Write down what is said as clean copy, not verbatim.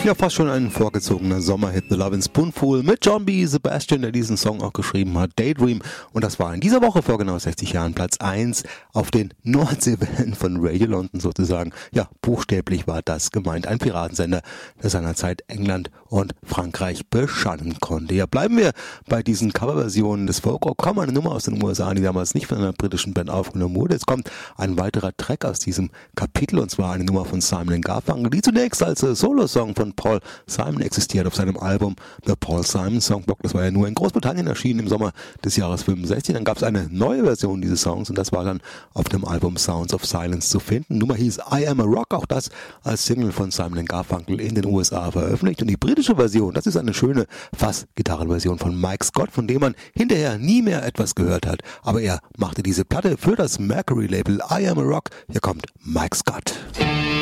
Ja, fast schon ein vorgezogener Sommerhit, The Lovin' Spoonful mit John B. Sebastian, der diesen Song auch geschrieben hat, Daydream. Und das war in dieser Woche vor genau 60 Jahren Platz 1 auf den Nordseewellen von Radio London sozusagen. Ja, buchstäblich war das gemeint. Ein Piratensender, der seinerzeit England und Frankreich beschannen konnte. Ja, bleiben wir bei diesen Coverversionen des Folkrock. Kommen eine Nummer aus den USA, die damals nicht von einer britischen Band aufgenommen wurde. Jetzt kommt ein weiterer Track aus diesem Kapitel, und zwar eine Nummer von Simon & Garfunkel, die zunächst als Solosong von Paul Simon existiert auf seinem Album The Paul Simon Songbook. Das war ja nur in Großbritannien erschienen im Sommer des Jahres 65. Dann gab es eine neue Version dieses Songs und das war dann auf dem Album Sounds of Silence zu finden. Die Nummer hieß I Am a Rock, auch das als Single von Simon & Garfunkel in den USA veröffentlicht. Und die britische Version, das ist eine schöne Fass-Gitarrenversion von Mike Scott, von dem man hinterher nie mehr etwas gehört hat. Aber er machte diese Platte für das Mercury-Label I Am a Rock. Hier kommt Mike Scott.